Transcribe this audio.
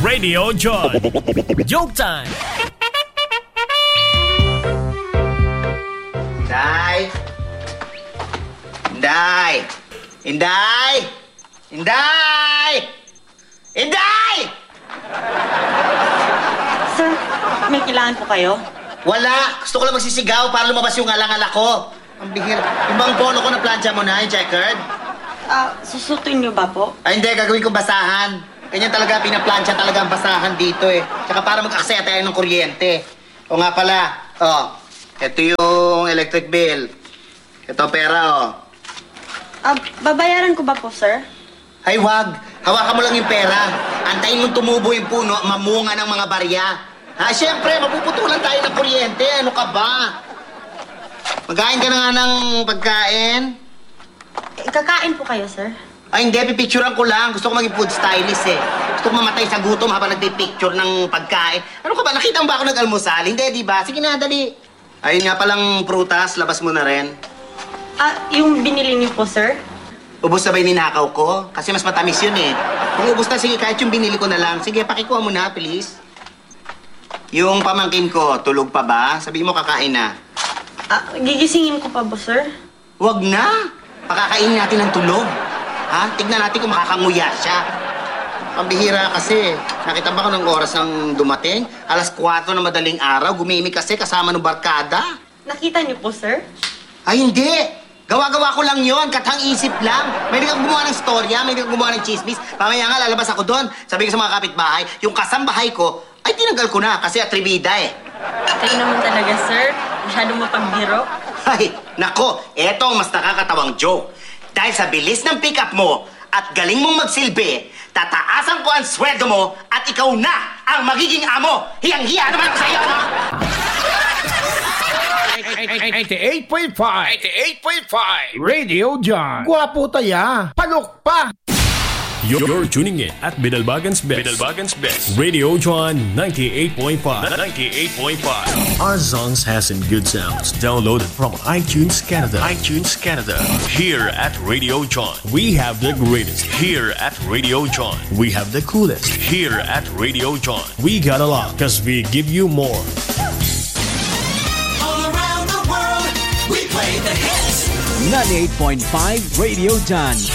Radio John. Joke time. Inday! Inday! Inday! Inday! Inday! Sir, may kailangan po kayo? Wala! Gusto ko lang magsisigaw para lumabas yung alang-ala ko. Ang bihir. Yung bang polo ko na plancha mo na, yung checkered? Susutuin niyo ba po? Ay, hindi. Gagawin kong basahan. Ganyan talaga, pinaplansya talaga ang basahan dito eh. Tsaka para mag-aksaya tayo ng kuryente. O nga pala, ito yung electric bill. Ito pera, Babayaran ko ba po, sir? Ay, wag. Hawakan mo lang yung pera. Antayin mong tumubo yung puno, mamunga ng mga barya. Ha, siyempre, mapuputulan tayo ng kuryente. Ano ka ba? Magkain ka na nga ng pagkain. Kakain po kayo, sir? Ay, hindi. Pipicturean ko lang. Gusto ko maging food stylist eh. Gusto ko mamatay sa gutom habang nagpipicture ng pagkain. Ano ka ba? Nakita mo ba ako nag-almusal? Hindi, di ba? Sige na, dali. Ayun nga palang prutas. Labas mo na rin. Yung binili niyo po, sir? Ubus na ba yung ninakaw ko? Kasi mas matamis yun eh. Kung ubus na, sige, kahit yung binili ko na lang. Sige, pakikuha mo na, please. Yung pamangkin ko, tulog pa ba? Sabihin mo, kakain na. Gigisingin ko pa ba, sir? Wag na. Pakakainin natin ng tulog. Ha? Tignan natin kung makakanguya siya. Pambihira kasi. Nakita ba ko ng oras ng dumating? 4:00 na madaling araw. Gumimik kasi kasama ng barkada. Nakita niyo po, sir? Ay, hindi. Gawa-gawa ko lang yon, katang isip lang. May kang gumawa ng storya, may kang gumawa ng chismis. Pamaya nga, lalabas ako doon. Sabi ko sa mga kapitbahay, yung kasambahay ko, ay tinanggal ko na kasi atribida eh. Kayo naman talaga, sir. Masyadong mapagbiro. Ay, nako, eto ang mas nakakatawang joke. Dahil sa bilis ng pick-up mo at galing mong magsilbi, tataasan ko ang sweldo mo at ikaw na ang magiging amo. Hiyang-hiya naman ako sa iyo, no? 88.5 Radio John. Gwapo taya. Palok pa. You're tuning in at Bidalbagan's Best. Radio John 98.5. Our songs has some good sounds. Downloaded from iTunes Canada. Here at Radio John, we have the greatest. Here at Radio John, we have the coolest. Here at Radio John, we got a lot because we give you more. All around the world, we play the hits. 98.5 Radio John.